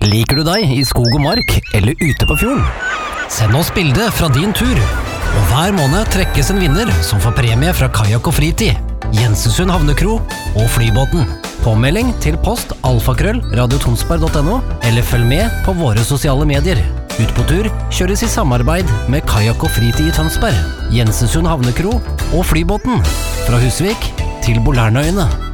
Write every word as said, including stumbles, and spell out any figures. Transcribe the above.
Liker du deg i skog og mark eller ute på fjorden? Send oss bilde fra din tur. Og hver måned trekkes en vinner som får premie fra Kajak og Fritid, Jensesund Havnekro og Flybåten. Påmelding til post alfakrøll radiotonsberg punktum no eller følg med på våre sosiale medier. Ut på tur kjøres i samarbeid med Kajak og Fritid i Tønsberg, Jensesund Havnekro og Flybåten. Fra Husvik til Bolærnøyene.